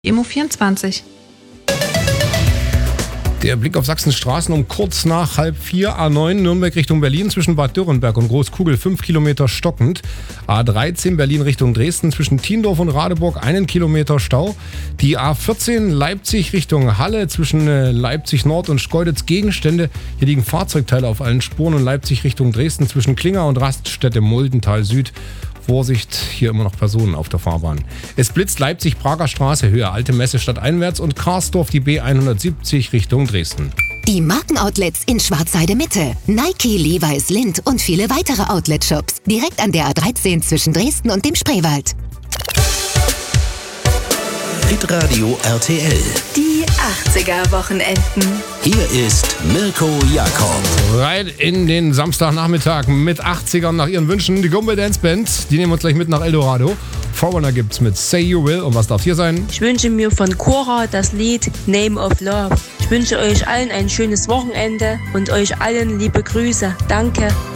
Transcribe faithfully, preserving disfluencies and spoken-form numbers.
Immo vierundzwanzig. Der Blick auf Sachsens Straßen um kurz nach halb vier. A neun Nürnberg Richtung Berlin zwischen Bad Dürrenberg und Großkugel fünf Kilometer stockend. A dreizehn Berlin Richtung Dresden zwischen Tiendorf und Radeburg einen Kilometer Stau. Die A vierzehn Leipzig Richtung Halle zwischen Leipzig Nord und Schkeuditz Gegenstände. Hier liegen Fahrzeugteile auf allen Spuren. Und Leipzig Richtung Dresden zwischen Klinger und Raststätte Muldental Süd. Vorsicht, hier immer noch Personen auf der Fahrbahn. Es blitzt Leipzig-Prager Straße, Höhe Alte Messe stadteinwärts und Karsdorf die B hundertsiebzig Richtung Dresden. Die Markenoutlets in Schwarzheide Mitte. Nike, Levi's, Lindt und viele weitere Outlet-Shops. Direkt an der A dreizehn zwischen Dresden und dem Spreewald. Hitradio R T L. Die achtziger-Wochenenden. Hier ist Mirko Jakob. Rein in den Samstagnachmittag mit achtzigern nach ihren Wünschen. Die Gumbel Dance Band, die nehmen uns gleich mit nach Eldorado. Forerunner gibt's mit Say You Will. Und was darf hier sein? Ich wünsche mir von Cora das Lied Name of Love. Ich wünsche euch allen ein schönes Wochenende und euch allen liebe Grüße. Danke.